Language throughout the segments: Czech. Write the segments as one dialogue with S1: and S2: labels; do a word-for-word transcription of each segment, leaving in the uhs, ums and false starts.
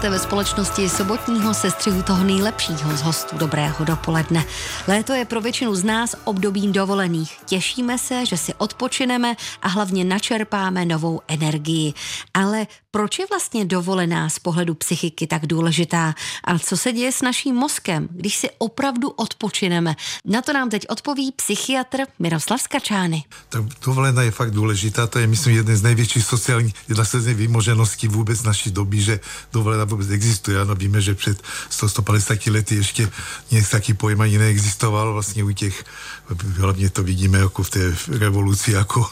S1: vítáte ve společnosti sobotního sestřihu toho nejlepšího z hostů Dobrého dopoledne. Léto je pro většinu z nás obdobím dovolených. Těšíme se, že si odpočineme a hlavně načerpáme novou energii. Ale proč je vlastně dovolená z pohledu psychiky tak důležitá? A co se děje s naším mozkem, když si opravdu odpočineme? Na to nám teď odpoví psychiatr Miroslav Skačány.
S2: Tak dovolená je fakt důležitá, to je myslím jeden z největších sociálních, jedna z výmožeností vůbec naší doby, že dovolená vůbec existuje. Ano, víme, že před sto až sto padesát lety ještě nic taký pojem ani neexistoval, vlastně u těch, hlavně to vidíme jako v té revoluci, jako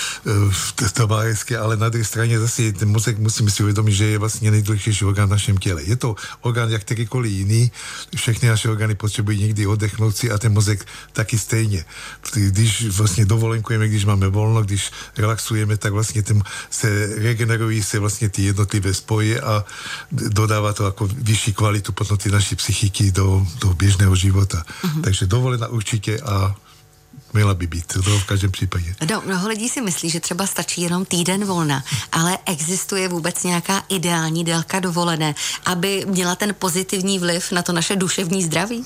S2: v té tabárecké, ale na druhé straně zase ten mozek musíme si uvědomit, že je vlastně nejdůležitější orgán v našem těle. Je to orgán jak kterýkoliv jiný, všechny naše orgány potřebují někdy oddechnout si a ten mozek taky stejně. Když vlastně dovolenkujeme, když máme volno, když relaxujeme, tak vlastně ten se regenerují se vlastně ty jednotlivé spoje a dodává to jako vyšší kvalitu potom ty naší psychiky do, do běžného života. Uh-huh. Takže dovolená určitě a měla by být, to v každém případě.
S1: No, mnoho lidí si myslí, že třeba stačí jenom týden volna, ale existuje vůbec nějaká ideální délka dovolené, aby měla ten pozitivní vliv na to naše duševní zdraví?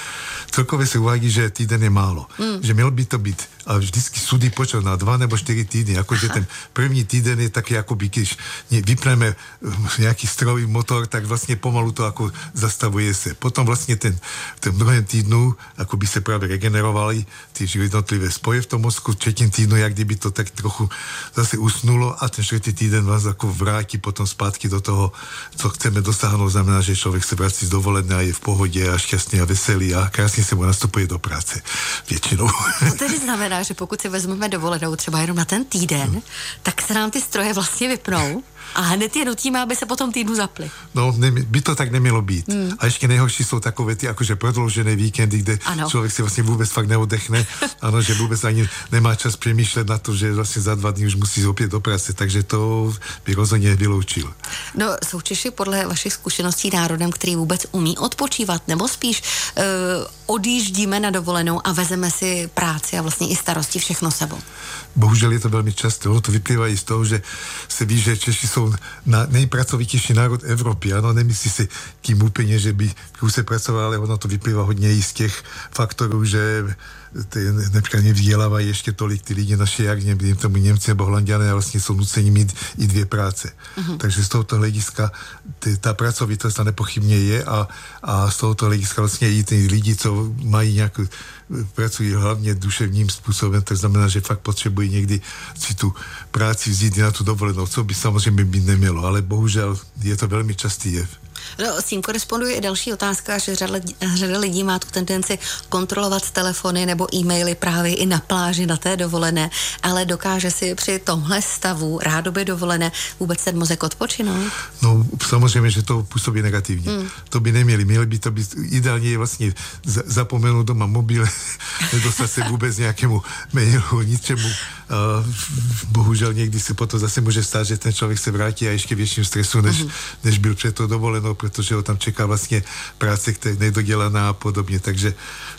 S2: Celkově se uvádí, že týden je málo. Mm. Že měl by to být a vždycky sudy počet na dva nebo čtyři týdny. Jakože ten první týden je taky, jako by když vypneme nějaký strojový motor, tak vlastně pomalu to jako zastavuje se. Potom vlastně ten, ten druhém týdnu jako by se právě regenerovaly ty jednotlivé spoje v tom mozku. V třetím týdnu, jak kdyby to tak trochu zase usnulo a ten čtvrtý týden vás jako vrátí potom zpátky do toho, co chceme dosáhnout. Znamená, že člověk se vrací z dovolené a je v pohodě a šťastný a veselý a krásně se mu nastupuje do práce. Většinou.
S1: To tedy znamená, že pokud si vezmeme dovolenou třeba jenom na ten týden, no. tak se nám ty stroje vlastně vypnou a hned je nutíme, aby se potom týdnu zaply.
S2: No, ne, by to tak nemělo být. Hmm. A ještě nejhorší jsou takové ty jakože prodloužené víkendy, kde ano. člověk si vlastně vůbec fakt neodechne, ano, že vůbec ani nemá čas přemýšlet na to, že vlastně za dva dny už musí opět do práce, takže to by rozhodně vyloučil.
S1: No, jsou Češi podle vašich zkušeností národem, který vůbec umí odpočívat, nebo spíš uh, odjíždíme na dovolenou a vezeme si práci a vlastně i starosti všechno sebou?
S2: Bohužel je to velmi často. Ono to vyplývá i z toho, že se ví, že Češi jsou na nejpracovitější národ Evropy. Ano, nemyslí si tím úplně, že by se pracoval, ale ono to vyplývá hodně i z těch faktorů, že například nevzdělávají ještě tolik ty lidi naše, jak někdy tomu Němci nebo Holanďané, a vlastně jsou nuceni mít i dvě práce. Uh-huh. Takže z tohoto hlediska ty, ta pracovitost nepochybně je a, a z tohoto hlediska vlastně i ty lidi, co mají nějakou, pracují hlavně duševním způsobem, tak znamená, že fakt potřebují někdy si tu práci vzít na tu dovolenou, co by samozřejmě být nemělo, ale bohužel je to velmi častý jev.
S1: No, s tím koresponduje i další otázka, že řada, řada lidí má tu tendenci kontrolovat telefony nebo e-maily právě i na pláži, na té dovolené, ale dokáže si při tomhle stavu rádoby dovolené vůbec ten mozek odpočinout?
S2: No, samozřejmě, že to působí negativně. Hmm. To by neměli. Měli by to být ideálně je vlastně zapomenout doma mobil, nedostat se vůbec nějakému mailu, ničemu. Uh, bohužel někdy se potom zase může stát, že ten člověk se vrátí a ještě větším stresu, než, uh-huh. než byl před to dovolenou, protože ho tam čeká vlastně práce, která je nedodělaná a podobně. Takže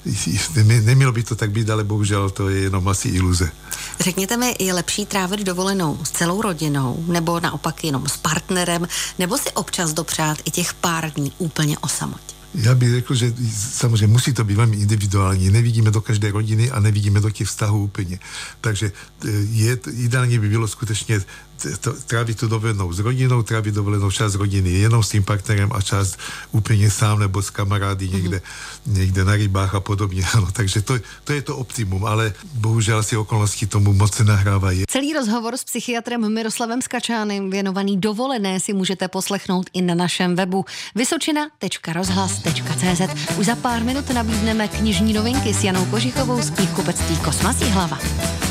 S2: nemělo by to tak být, ale bohužel to je jenom asi iluze.
S1: Řekněte mi, je lepší trávit dovolenou s celou rodinou, nebo naopak jenom s partnerem, nebo si občas dopřát i těch pár dní úplně o samotě?
S2: Já bych řekl, že samozřejmě musí to být velmi individuální. Nevidíme do každé rodiny a nevidíme do těch vztahů úplně. Takže je, ideálně by bylo skutečně trávit tu dovolenou s rodinou, trávit dovolenou čas rodiny jenom s tím partnerem a čas úplně sám nebo s kamarády někde, mm-hmm. někde na rybách a podobně. Ano, takže to, to je to optimum, ale bohužel si okolnosti tomu moc se nahrávají.
S1: Celý rozhovor s psychiatrem Miroslavem Skačánem věnovaný dovolené si můžete poslechnout i na našem webu vysočina tečka rozhlas tečka cé zet. Už za pár minut nabídneme knižní novinky s Janou Kožichovou z knihkupectví Kosmasí hlava.